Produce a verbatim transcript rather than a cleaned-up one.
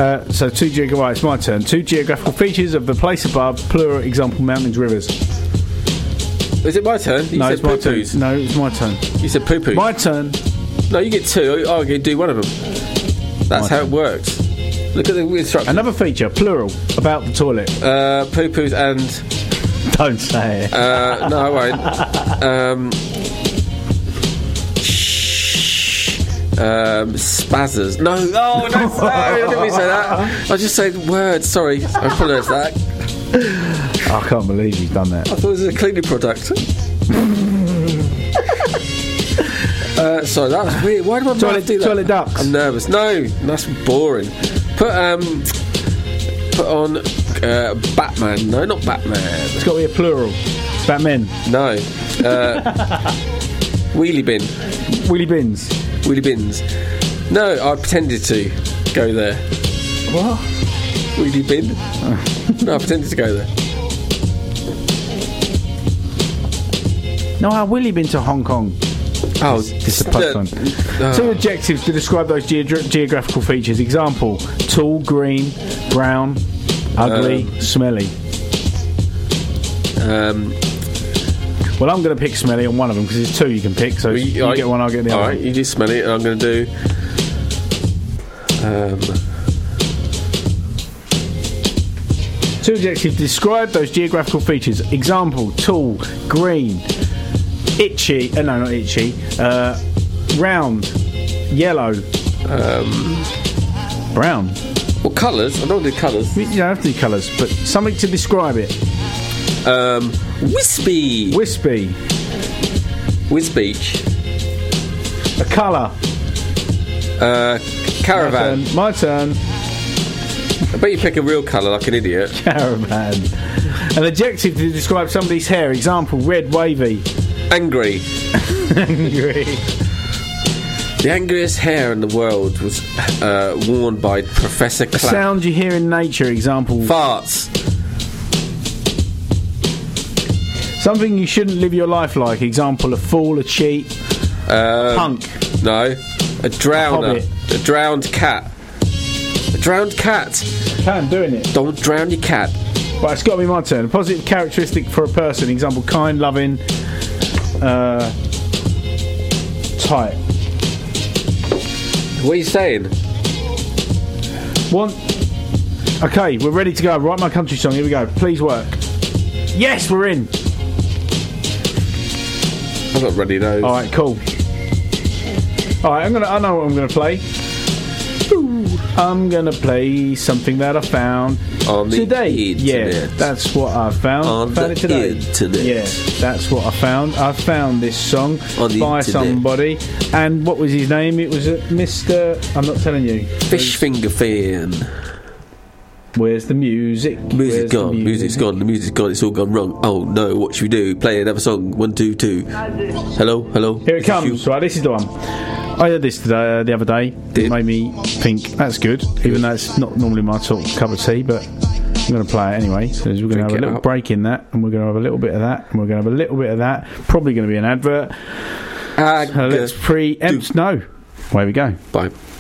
Uh, so two geographical. Right, it's my turn. Two geographical features of the place above. Plural example: mountains, rivers. Is it my turn? You no, said it's my turn. poo-poos. No, it's my turn. You said poo-poo. My turn. No, you get two. I'm going to do one of them. That's My how turn. it works. Look at the instructions. Another feature, plural, about the toilet. Uh, poo-poos and... Don't say it. Uh, no, I won't. Um, um, spazzers. No, oh, no, no, I didn't mean to say that. I just said words. Sorry, I apologise for that. I can't believe you've done that. I thought it was a cleaning product. uh, sorry, that was weird. Why do I Toilet, do that? toilet ducks. I'm nervous. No, that's boring. Put um, put on uh, Batman. No, not Batman. It's got to be a plural. Batman. No. Uh, wheelie bin. Wheelie bins. Wheelie bins. No, I pretended to go there. What? Wheelie bin. No, I pretended to go there. No, I wheelie been to Hong Kong. Oh, It's a post one. uh, Two adjectives to describe those geogra- geographical features. Example: tall, green, brown, ugly, Um, smelly. Um, Well, I'm going to pick smelly on one of them because there's two you can pick. So well, you I- get one, I'll get the all other. right, you just smell it, and I'm going to do. Um, Two adjectives to describe those geographical features. Example: tall, green, itchy. Uh, no, not itchy. Uh, round, yellow, um, brown. what colours? I don't do colours. You don't have to do colours, but something to describe it. Um, wispy. Wispy. Wisbeach. A colour. Uh, caravan. My turn. My turn. I bet you pick a real colour like an idiot. Caravan. An adjective to describe somebody's hair. Example: red, wavy. Angry. Angry. The angriest hair in the world was uh, worn by Professor A Clapp. sound you hear in nature. Example: Farts. something you shouldn't live your life like. Example: a fool, a cheat, Um, punk. No. A drowner. Hobbit. A drowned cat. A drowned cat. Can doing it. Don't drown your cat. Right, it's got to be my turn. A positive characteristic for a person. Example: kind, loving, uh, tight. What are you saying? One. Okay, we're ready to go. Write my country song. Here we go. Please work. Yes, we're in. I'm not ready those. All right, cool. All right, I'm gonna. I know what I'm gonna play. Ooh, I'm gonna play something that I found On the today. internet. Yeah, that's what I found. On found the it today. internet. Yeah, that's what I found. I found this song On the by internet. somebody, and what was his name? It was uh, Mister I'm not telling you. Fish finger fan. Where's the music? Music Where's the gone. Music's gone. The music's gone. It's all gone wrong. Oh no! What should we do? Play another song. One, two, two. Hello, hello. Here it Is this comes. you? Right, this is the one. I heard this today, uh, the other day. Did? It made me think that's good, even though it's not normally my sort of cup of tea. But I'm going to play it anyway. So we're going to Drink have a it little up. break in that, and we're going to have a little bit of that, and we're going to have a little bit of that. Probably going to be an advert. Ah, So let's good. preempt. No, away we go. Bye.